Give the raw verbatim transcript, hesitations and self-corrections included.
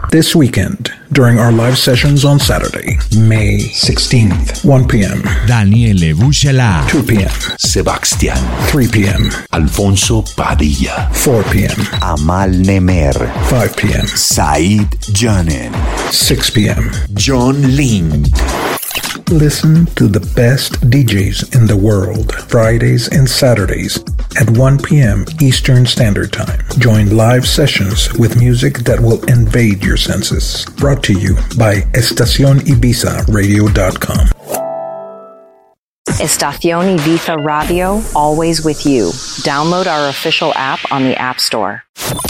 This weekend, during our live sessions on Saturday, May sixteenth, one p.m. Daniele Buscela. two p.m. Sebastián. three p.m. Alfonso Padilla. four p.m. Amal Nemer. five p.m. Said Janen. six p.m. John Lind. Listen to the best D Js in the world, Fridays and Saturdays at one p.m. Eastern Standard Time. Join live sessions with music that will invade your senses. Brought to you by Estación Ibiza Radio dot com. Estación Ibiza Radio, always with you. Download our official app on the App Store.